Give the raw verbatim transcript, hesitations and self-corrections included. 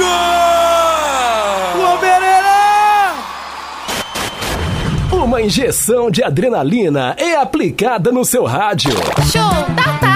Uma injeção de adrenalina é aplicada no seu rádio. Show da tarde.